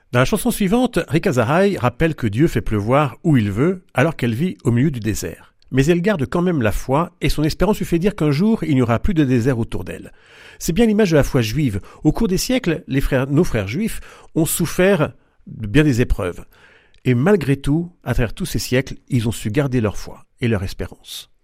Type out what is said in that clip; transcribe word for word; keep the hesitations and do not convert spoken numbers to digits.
Dans la chanson suivante, Rika Zahai rappelle que Dieu fait pleuvoir où il veut, alors qu'elle vit au milieu du désert. Mais elle garde quand même la foi, et son espérance lui fait dire qu'un jour, il n'y aura plus de désert autour d'elle. C'est bien l'image de la foi juive. Au cours des siècles, les frères, nos frères juifs ont souffert de bien des épreuves. Et malgré tout, à travers tous ces siècles, ils ont su garder leur foi et leur espérance.